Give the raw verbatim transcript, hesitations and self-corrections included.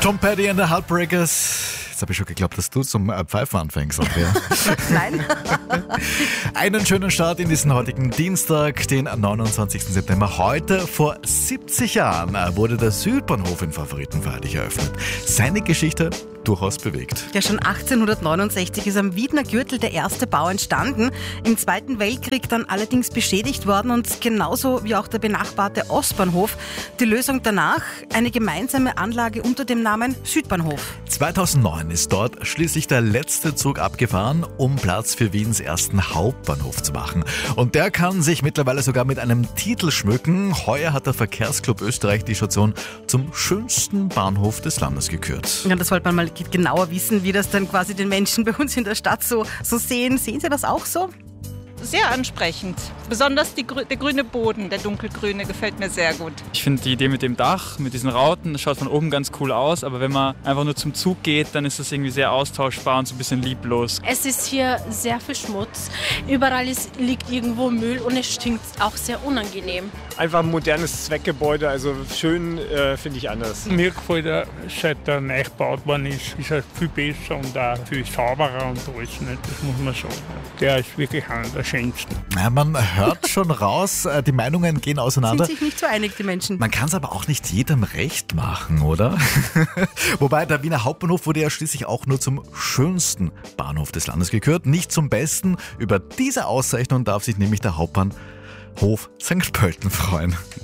Tom Petty and the Heartbreakers. Jetzt habe ich schon geglaubt, dass du zum Pfeifen anfängst, Andrea. Nein. Einen schönen Start in diesen heutigen Dienstag, den neunundzwanzigsten September. Heute vor siebzig Jahren wurde der Südbahnhof in Favoriten feierlich eröffnet. Seine Geschichte durchaus bewegt. Ja, schon achtzehnhundertneunundsechzig ist am Wiedner Gürtel der erste Bau entstanden. Im Zweiten Weltkrieg dann allerdings beschädigt worden und genauso wie auch der benachbarte Ostbahnhof. Die Lösung danach, eine gemeinsame Anlage unter dem Namen Südbahnhof. zweitausendneun ist dort schließlich der letzte Zug abgefahren, um Platz für Wiens ersten Hauptbahnhof zu machen. Und der kann sich mittlerweile sogar mit einem Titel schmücken. Heuer hat der Verkehrsclub Österreich die Station zum schönsten Bahnhof des Landes gekürt. Ja, das wollte man mal genauer wissen, wie das dann quasi den Menschen bei uns in der Stadt so, so sehen. Sehen Sie das auch so? Sehr ansprechend. Besonders die, der grüne Boden, der dunkelgrüne, gefällt mir sehr gut. Ich finde die Idee mit dem Dach, mit diesen Rauten, das schaut von oben ganz cool aus, aber wenn man einfach nur zum Zug geht, dann ist das irgendwie sehr austauschbar und so ein bisschen lieblos. Es ist hier sehr viel Schmutz, überall ist, liegt irgendwo Müll und es stinkt auch sehr unangenehm. Einfach ein modernes Zweckgebäude, also schön äh, finde ich anders. Mir gefällt er, seit er neu gebaut worden ist, ist er viel besser und auch viel sauberer und alles, nicht? Das muss man sagen. Der ist wirklich einer der schönsten. Ja, man hört schon raus, die Meinungen gehen auseinander. Sind sich nicht so einig, die Menschen. Man kann es aber auch nicht jedem recht machen, oder? Wobei der Wiener Hauptbahnhof wurde ja schließlich auch nur zum schönsten Bahnhof des Landes gekürt, nicht zum besten. Über diese Auszeichnung darf sich nämlich der Hauptbahnhof Sankt Pölten freuen.